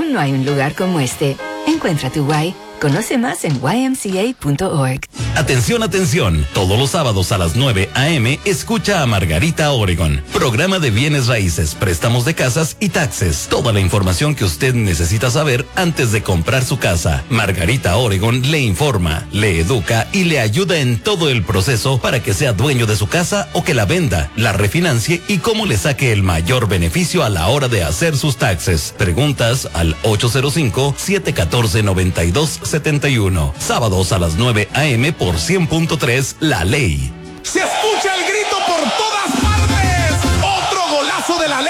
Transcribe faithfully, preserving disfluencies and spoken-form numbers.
Aún no hay un lugar como este. Encuentra tu why. Conoce más en y m c a punto org. Atención, atención. Todos los sábados a las nueve a eme escucha a Margarita Oregon. Programa de bienes raíces, préstamos de casas y taxes. Toda la información que usted necesita saber antes de comprar su casa. Margarita Oregon le informa, le educa y le ayuda en todo el proceso para que sea dueño de su casa o que la venda, la refinancie y cómo le saque el mayor beneficio a la hora de hacer sus taxes. Preguntas al ocho cero cinco, siete uno cuatro, nueve dos siete uno. Sábados a las nueve a eme por cien punto tres La Ley. Se escucha el grito por todas partes. Otro golazo de La Ley.